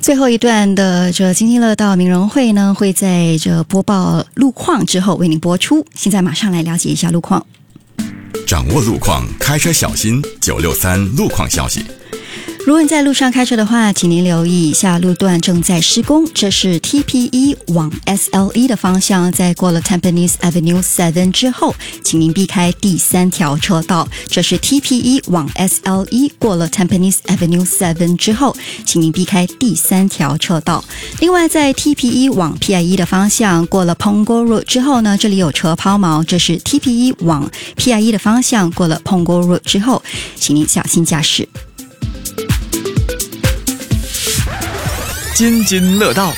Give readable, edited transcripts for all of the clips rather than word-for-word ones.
最后一段的这津津乐道名人会呢，会在这播报路况之后为您播出。现在马上来了解一下路况。 掌握路况，开车小心。963路况消息。 如果你在路上开车的话，请您留意以下路段正在施工。这是 TPE 往 SLE 的方向，在过了 Tampines Avenue 7之后，请您避开第3条车道。这是 TPE 往 SLE 过了 Tampines Avenue 7之后，请您避开第3条车道。另外，在 TPE 往 PIE 的方向，过了 Punggol Road 之后呢，这里有车抛锚。这是 TPE 往 PIE 的方向，过了 Punggol Road 之后，请您小心驾驶。 津津乐道。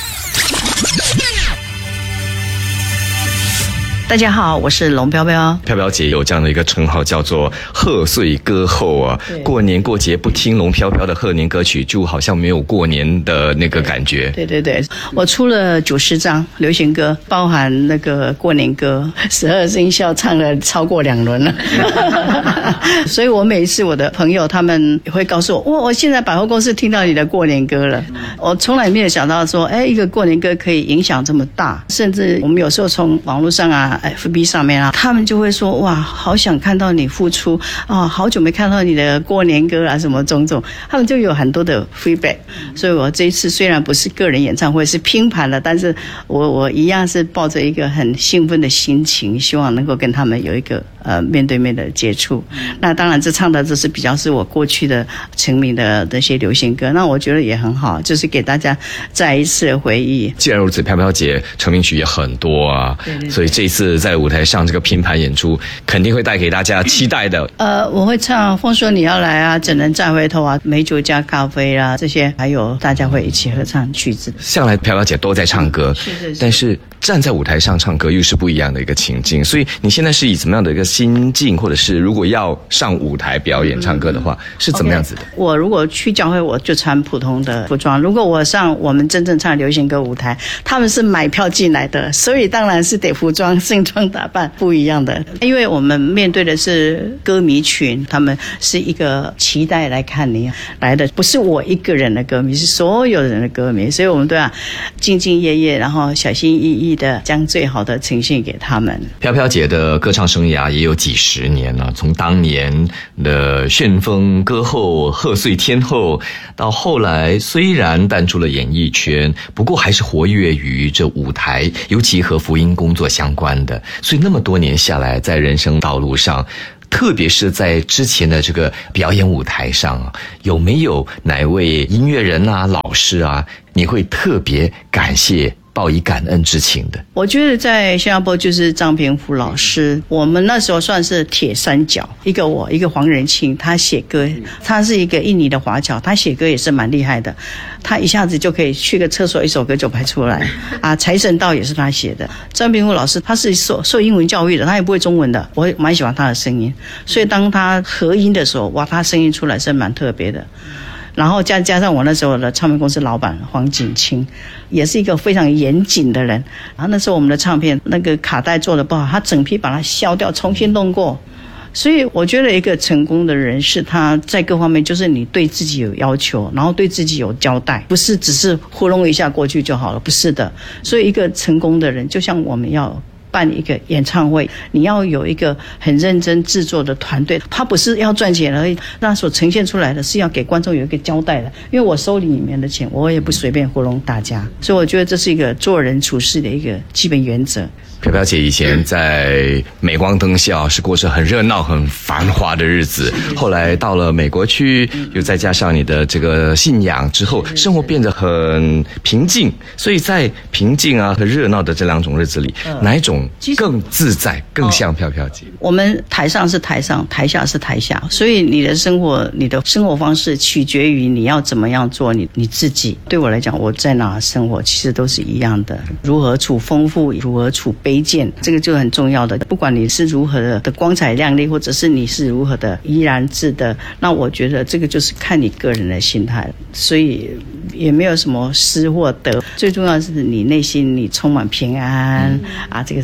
大家好，我是龙飘飘。 飘飘姐有这样的一个称号，叫做贺岁歌后啊。过年过节不听龙飘飘的贺年歌曲，就好像没有过年的那个感觉。 对，我出了90张流行歌，包含那个过年歌，12生肖唱了超过2轮了。所以我每一次我的朋友他们会告诉我，我现在百货公司听到你的过年歌了。我从来没有想到说，一个过年歌可以影响这么大，甚至我们有时候从网络上啊FB 上面啊，他们就会说哇，好想看到你付出啊，好久没看到你的过年歌啊，什么种种，他们就有很多的 feedback。所以我这一次虽然不是个人演唱会，是拼盘了，但是我一样是抱着一个很兴奋的心情，希望能够跟他们有一个面对面的接触。那当然，这唱的是比较是我过去的成名的那些流行歌，那我觉得也很好，就是给大家再一次的回忆。 既然如此，飘飘姐成名曲也很多啊，对，所以这一次在舞台上这个拼盘演出，肯定会带给大家期待的。 我会唱《风说你要来》啊，《怎能再回头》啊，《美酒加咖啡》啦，这些还有大家会一起合唱曲子。 向来飘飘姐都在唱歌，是，但是站在舞台上唱歌又是不一样的一个情境。所以你现在是以怎么样的一个心境，或者是如果要上舞台表演唱歌的话，是怎么样子的？ 我如果去教会，我就穿普通的服装；如果我上我们真正唱流行歌舞台，他们是买票进来的，所以当然是得服装盛装打扮不一样的。因为我们面对的是歌迷群，他们是一个期待来看你来的，不是我一个人的歌迷，是所有人的歌迷，所以我们都要兢兢业业，然后小心翼翼的将最好的呈现给他们。 飘飘姐的歌唱生涯也有几十年了，从当年的旋风歌后、贺岁天后，到后来虽然淡出了演艺圈，不过还是活跃于这舞台，尤其和福音工作相关的。所以那么多年下来，在人生道路上，特别是在之前的这个表演舞台上，有没有哪位音乐人啊、老师啊，你会特别感谢、报以感恩之情的？ 我觉得在新加坡就是张平福老师，我们那时候算是铁三角，一个我，一个黄仁庆，他写歌，他是一个印尼的华侨，他写歌也是蛮厉害的，他一下子就可以去个厕所一首歌就排出来啊。财神到也是他写的。张平福老师他是受英文教育的，他也不会中文的，我蛮喜欢他的声音，所以当他合音的时候，哇，他声音出来是蛮特别的。然后加上我那时候的唱片公司老板黄锦清，也是一个非常严谨的人。然后那时候我们的唱片那个卡带做的不好，他整批把它削掉，重新弄过。所以我觉得一个成功的人是他在各方面就是你对自己有要求，然后对自己有交代，不是只是糊弄一下过去就好了，不是的。所以一个成功的人，就像我们要办一个演唱会，你要有一个很认真制作的团队，他不是要赚钱而已，那所呈现出来的是要给观众有一个交代的。因为我收里面的钱，我也不随便糊弄大家，所以我觉得这是一个做人处事的一个基本原则。 飘飘姐以前在镁光灯下是过着很热闹很繁华的日子，后来到了美国去，又再加上你的这个信仰之后，生活变得很平静。所以在平静啊和热闹的这两种日子里，哪一种更自在，更像飘飘姐？ 我们台上是台上，台下是台下，所以你的生活方式取决于你要怎么样做你自己。对我来讲，我在哪生活其实都是一样的，如何处丰富，如何处卑贱，这个就很重要的。不管你是如何的光彩亮丽，或者是你是如何的怡然自得，那我觉得这个就是看你个人的心态，所以也没有什么失或得，最重要的是你内心你充满平安啊，这个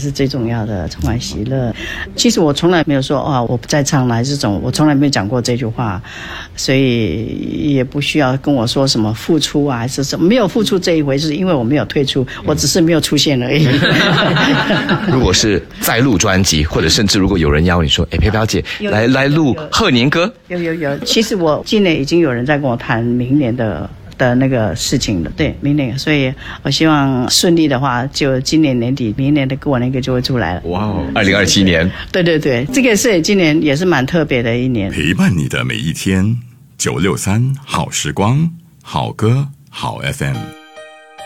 是最重要的，充满喜乐。其实我从来没有说我不再唱了还是这种，我从来没有讲过这句话，所以也不需要跟我说什么付出还是什么，没有付出这一回事，因为我没有退出，我只是没有出现而已。 如果是再录专辑，或者甚至如果有人邀你说，佩飘姐来录贺年歌， 有。其实我今年已经有人在跟我谈明年的那个事情了，对，明年，所以我希望顺利的话，就今年年底，明年的过年歌就会出来了。 哇哦，2027年， 对，这个是今年也是蛮特别的一年。 陪伴你的每一天，963好时光，好歌好 FM。